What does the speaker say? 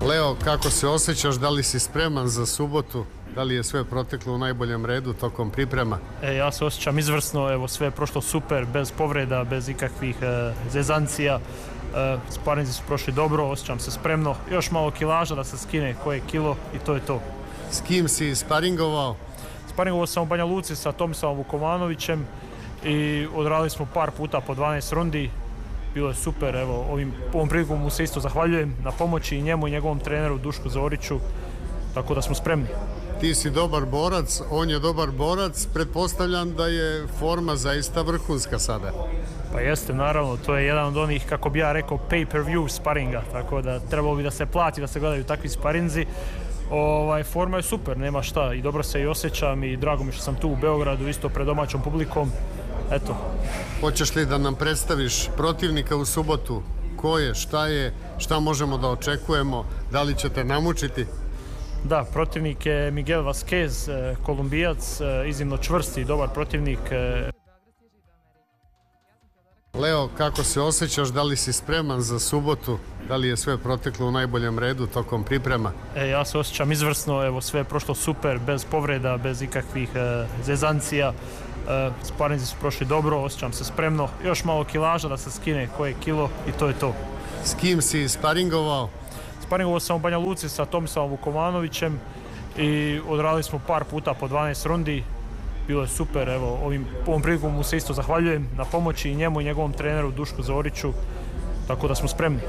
Leo, kako se osjećaš? Da li si spreman za subotu? Da li je sve proteklo u najboljem redu tokom priprema? Ja se osjećam izvrsno, evo sve je prošlo super, bez povreda, bez ikakvih zezancija. Sparinzi su prošli dobro, osjećam se spremno. Još malo kilaža da se skine koje kilo i to je to. S kim si sparingovao? Sparingovao sam u Banja Luci sa Tomislavom Vukomanovićem i odradili smo par puta po 12 rundi. Bilo je super, evo ovom prilikom mu se isto zahvaljujem na pomoći i njemu i njegovom treneru Dušku Zoriću, tako da smo spremni. Ti si dobar borac, on je dobar borac, pretpostavljam da je forma zaista vrhunska sada. Pa jeste, naravno, to je jedan od onih, kako bi ja rekao, pay-per-view sparinga, tako da trebalo bi da se plati da se gledaju takvi sparinzi. Forma je super, nema šta, i dobro se i osjećam i drago mi što sam tu u Beogradu isto pred domaćom publikom. Eto. Hoćeš li da nam predstaviš protivnika u subotu? Ko je, šta možemo da očekujemo, da li ćete namučiti? Da, protivnik je Miguel Vasquez, Kolumbijac, iznimno čvrsti i dobar protivnik. Leo, kako se osjećaš? Da li si spreman za subotu? Da li je sve proteklo u najboljem redu tokom priprema? Ja se osjećam izvrsno, evo sve je prošlo super, bez povreda, bez ikakvih zezancija. Sparinzi su prošli dobro, osjećam se spremno. Još malo kilaža da se skine koje kilo i to je to. S kim si sparingovao? Sparingovao sam u Banja Luci sa Tomislavom Vukomanovićem i odradili smo par puta po 12 rundi. Bilo je super, evo ovom prilikom mu se isto zahvaljujem na pomoći i njemu i njegovom treneru Dušku Zoriću, tako da smo spremni.